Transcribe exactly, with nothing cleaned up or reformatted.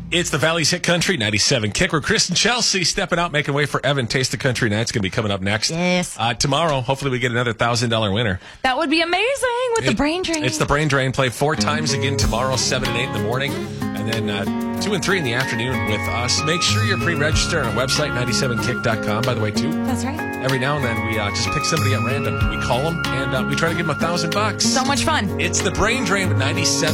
It's the Valley's Hit Country ninety-seven Kick, where Chris and Chelsea stepping out, making way for Evan. Taste the Country Night's going to be coming up next. Yes. Uh, tomorrow, hopefully we get another one thousand dollars winner. That would be amazing with It- the brain drain. It's the Brain Drain. Play four times again tomorrow, seven and eight in the morning, and then uh, two and three in the afternoon with us. Make sure you're pre-registered on our website, ninety-seven kick dot com, by the way, too. That's right. Every now and then, we uh, just pick somebody at random. We call them, and uh, we try to give them a thousand bucks. So much fun. It's the Brain Drain with ninety-seven.